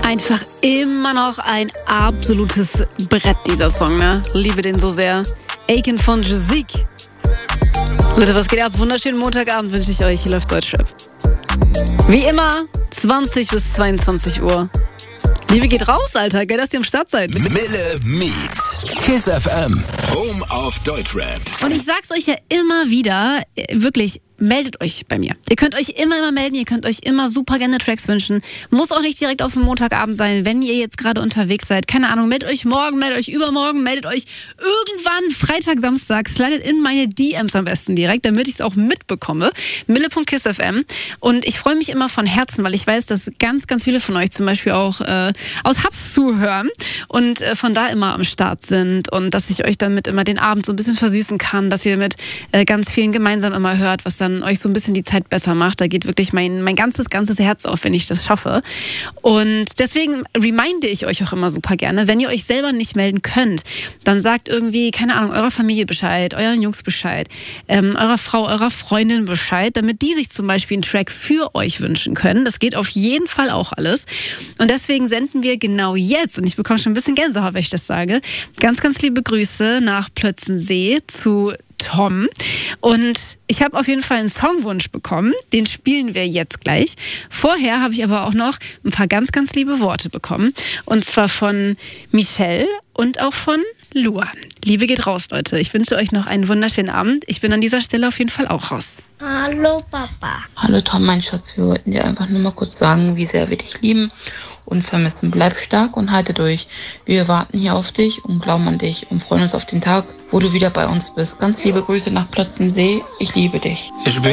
Einfach immer noch ein absolutes Brett, dieser Song, ne? Liebe den so sehr. Aiken von Jazik. Leute, was geht ab? Wunderschönen Montagabend wünsche ich euch. Hier läuft Deutschrap. Wie immer, 20 bis 22 Uhr. Liebe geht raus, Alter. Geil, dass ihr am Start seid. Mille Meet. Kiss FM. Home of Deutschrap. Und ich sag's euch ja immer wieder, wirklich, meldet euch bei mir. Ihr könnt euch immer melden, ihr könnt euch immer super gerne Tracks wünschen. Muss auch nicht direkt auf den Montagabend sein, wenn ihr jetzt gerade unterwegs seid. Keine Ahnung, meldet euch morgen, meldet euch übermorgen, meldet euch irgendwann Freitag, Samstag. Slidet in meine DMs am besten direkt, damit ich es auch mitbekomme. Mille.kissfm. Und ich freue mich immer von Herzen, weil ich weiß, dass ganz, ganz viele von euch zum Beispiel auch aus Hubs zuhören und von da immer am Start sind und dass ich euch damit immer den Abend so ein bisschen versüßen kann, dass ihr mit ganz vielen gemeinsam immer hört, was dann euch so ein bisschen die Zeit besser macht. Da geht wirklich mein ganzes Herz auf, wenn ich das schaffe. Und deswegen reminde ich euch auch immer super gerne, wenn ihr euch selber nicht melden könnt, dann sagt irgendwie, keine Ahnung, eurer Familie Bescheid, euren Jungs Bescheid, eurer Frau, eurer Freundin Bescheid, damit die sich zum Beispiel einen Track für euch wünschen können. Das geht auf jeden Fall auch alles. Und deswegen senden wir genau jetzt, und ich bekomme schon ein bisschen Gänsehaut, wenn ich das sage, ganz, ganz liebe Grüße nach Plötzensee zu Tom. Und ich habe auf jeden Fall einen Songwunsch bekommen. Den spielen wir jetzt gleich. Vorher habe ich aber auch noch ein paar ganz, ganz liebe Worte bekommen. Und zwar von Michelle und auch von Luan. Liebe geht raus, Leute. Ich wünsche euch noch einen wunderschönen Abend. Ich bin an dieser Stelle auf jeden Fall auch raus. Hallo, Papa. Hallo Tom, mein Schatz. Wir wollten dir einfach nur mal kurz sagen, wie sehr wir dich lieben und vermissen. Bleib stark und halte durch. Wir warten hier auf dich und glauben an dich und freuen uns auf den Tag, wo du wieder bei uns bist. Ganz liebe Grüße nach Plötzensee. Ich liebe dich. Ich bin